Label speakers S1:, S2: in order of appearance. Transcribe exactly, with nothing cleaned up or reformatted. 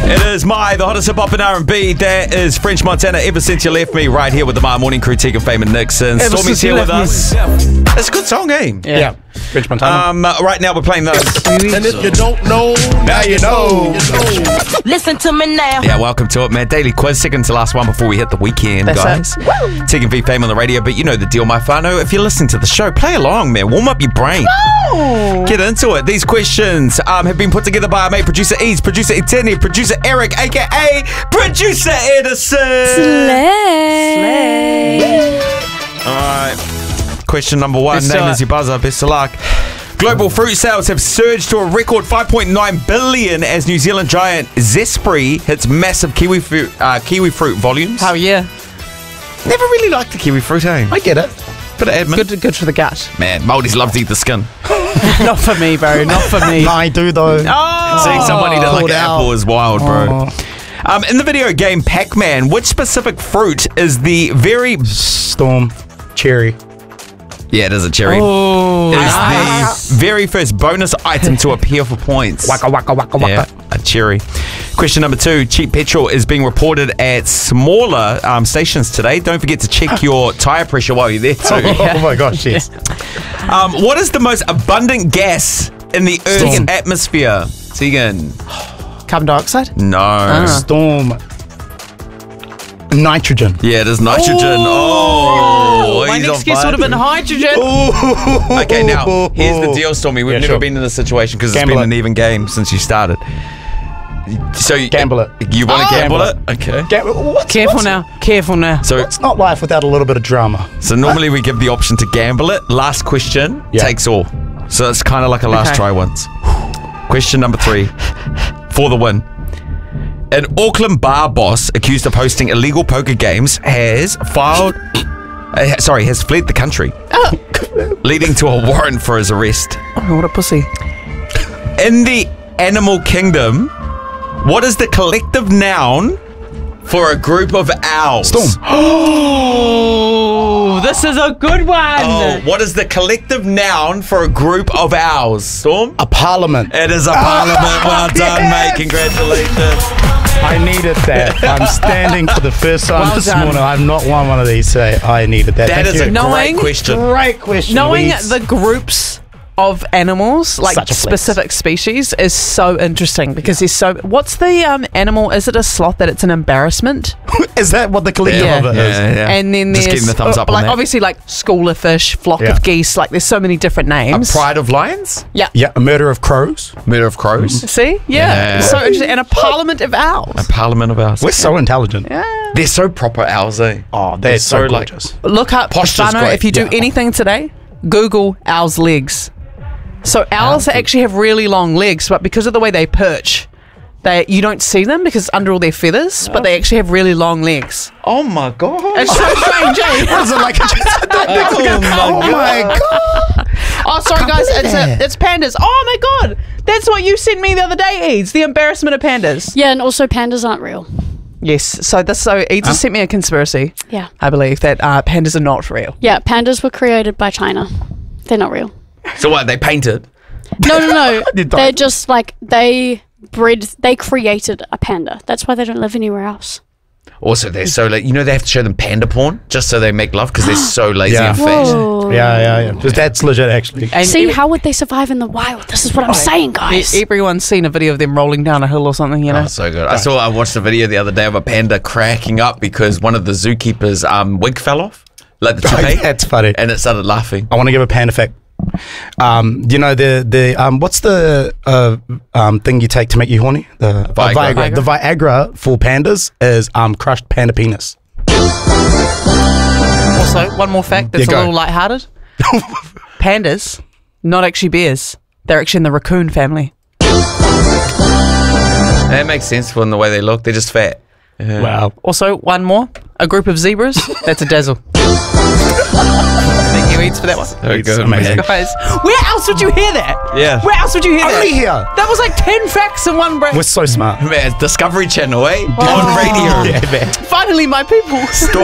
S1: It is my, the hottest hip-hop and R and B. That is French Montana, Ever Since You Left Me, right here with the My Morning Crew, Tegan, Fame and Nixon.
S2: Ever
S1: Stormy's
S2: Since You
S1: here with
S2: Left
S1: us. It's a good song, eh?
S2: Yeah. yeah. French Montana.
S1: Um, uh, right now we're playing those.
S2: And if you don't know, now you know.
S3: Listen to me now.
S1: Yeah, welcome to it, man. Daily quiz, second to last one before we hit the weekend,
S2: That's
S1: guys. Tegan V Fame on the radio, but you know the deal, my whānau. If you're listening to the show, play along, man. Warm up your brain.
S3: Oh.
S1: Get into it. These questions um, have been put together by our mate, producer Ease, producer Etienne, producer Eric, a k a. Producer Edison.
S3: Slay. Slay.
S1: All right. Question number one.
S2: Best
S1: Name
S2: of
S1: is your buzzer. Best of luck. Global fruit sales have surged to a record five point nine billion as New Zealand giant Zespri hits massive kiwi fruit, uh, kiwi fruit volumes.
S2: Oh, yeah.
S1: Never really liked the kiwi fruit, eh?
S2: I get it.
S1: Bit of admin.
S2: Good, good for the gut.
S1: Man, Maldives love to eat the skin.
S2: Not for me, bro. Not for me.
S4: I do though.
S2: Oh.
S1: Seeing someone eat it like
S4: Pulled
S1: an
S4: out.
S1: apple is wild, bro.
S4: Oh.
S1: Um, in the video game Pac-Man, which specific fruit is the very...
S4: Storm, cherry.
S1: Yeah, it is a cherry.
S2: Oh,
S1: It is
S2: nice.
S1: the very first bonus item to appear for points.
S4: Waka waka waka waka.
S1: Yeah, a cherry. Question number two. Cheap petrol is being reported at smaller um, stations today. Don't forget to check your tyre pressure while you're there too.
S4: Oh my gosh, yes.
S1: Um, what is the most abundant gas in the Earth's
S4: Storm.
S1: atmosphere? Tegan.
S2: Carbon dioxide?
S1: No.
S4: Storm. Nitrogen.
S1: Yeah, it is nitrogen. Oh,
S2: My
S1: he's
S2: next
S1: on
S2: guess
S1: fire.
S2: would have been hydrogen.
S1: Okay, now, here's the deal, Stormy. We've
S4: Yeah,
S1: never
S4: sure.
S1: been in this situation because it's
S4: Gamble
S1: been an
S4: it.
S1: even game since you started. So you,
S4: Gamble it.
S1: You want to
S4: Oh.
S1: gamble it?
S4: Gamble
S1: Okay.
S4: Ga- what's,
S2: Careful
S4: what's,
S2: now. Careful now.
S1: So,
S4: It's not life without a little bit of drama.
S1: so normally we give the option to gamble it. Last question
S4: Yeah.
S1: takes all. So it's kind of like a last
S2: Okay.
S1: try once. Question number three for the win. An Auckland bar boss accused of hosting illegal poker games has filed. Uh, sorry, has fled the country, leading to a warrant for his arrest.
S2: Oh, what a pussy.
S1: In the animal kingdom, what is the collective noun for a group of owls?
S4: Storm.
S2: Oh, this is a good one.
S1: Oh, what is the collective noun for a group of owls? Storm?
S4: A parliament.
S1: It is a parliament. Well done,
S4: Yes.
S1: mate. Congratulations.
S4: I needed that. I'm standing for the first time
S2: Well
S4: this
S2: done.
S4: morning. I've not won one of these, so I needed that.
S1: That
S4: Thank
S1: is
S4: you.
S1: a
S2: Knowing-
S1: great question.
S4: great question.
S2: Knowing
S4: Louise.
S2: the groups of animals, like
S4: Such a flex.
S2: specific species, is so interesting because there's so. What's the um, animal? Is it a sloth that it's an embarrassment?
S4: Is that what the collective
S2: Yeah.
S4: of it is?
S1: Yeah, yeah.
S2: And then
S1: Just
S2: there's
S1: getting the thumbs
S2: uh,
S1: up on
S2: like
S1: that.
S2: obviously like schooler fish, flock
S4: Yeah.
S2: of geese. Like there's so many different
S1: A
S2: names.
S1: pride of lions?
S2: Yeah.
S4: Yeah, a murder of crows.
S1: Murder of crows?
S2: See, yeah,
S1: Yeah.
S2: so interesting. And a parliament of owls.
S1: A parliament of owls.
S4: We're so intelligent.
S2: Yeah.
S1: They're so proper owls, eh?
S4: Oh, they're
S1: so,
S4: so,
S1: like-
S4: gorgeous.
S2: Look up
S1: Posture's
S2: whānau,
S1: great.
S2: if you do
S4: Yeah.
S2: anything today, Google owls' legs. So owls actually have really long legs, but because of the way they perch, they you don't see them because it's under all their feathers, but they actually have really long legs.
S1: Oh my god.
S2: It's so strange, eh?
S4: What is it like?
S1: Oh my
S4: Oh my god!
S2: Oh, sorry guys,
S4: believe
S2: it's,
S4: that.
S2: a, it's pandas. Oh my god, that's what you sent me the other day, Eads. The embarrassment of pandas.
S5: Yeah, and also pandas aren't real.
S2: Yes, so this so Eads has sent me a conspiracy.
S5: Yeah.
S2: I believe that uh, pandas are not real.
S5: Yeah, pandas were created by China. They're not real.
S1: So what, they painted?
S5: No, no, no.
S4: You don't.
S5: They're just like, they bred, they created a panda. That's why they don't live anywhere else.
S1: Also, they're so like, you know, they have to show them panda porn just so they make love because they're so lazy
S4: Yeah.
S1: and fat.
S5: Whoa.
S4: Yeah, yeah, yeah. Just, that's legit, actually.
S2: And
S5: See,
S2: every-
S5: how would they survive in the wild? This is what I'm saying, guys.
S2: e- everyone's seen a video of them rolling down a hill or something, you know?
S1: Oh, so good. I saw, I watched a video the other day of a panda cracking up because one of the zookeepers' um, wig fell off. Like the toupee.
S4: That's funny.
S1: And it started laughing.
S4: I want to give a panda fact. Um, you know the the um, what's the uh, um, thing you take to make you horny? The
S1: Viagra.
S4: uh, Viagra. The Viagra for pandas is um, crushed panda penis.
S2: Also, one more fact that's
S4: Yeah,
S2: a
S4: go.
S2: little lighthearted. Pandas, not actually bears. They're actually in the raccoon family.
S1: That makes sense from the way they look. They're just fat. Yeah.
S4: Wow.
S2: Also, one more. A group of zebras. That's a dazzle. Thank you, Eads, for that one.
S1: Very good,
S4: amazing.
S1: man.
S2: Guys, where else would you hear that?
S1: Yeah.
S2: Where else would you hear that?
S4: Only here.
S2: That was like ten facts in one breath.
S4: We're so smart.
S1: Man, Discovery Channel, eh? On radio.
S4: Yeah, man.
S2: Finally, my people.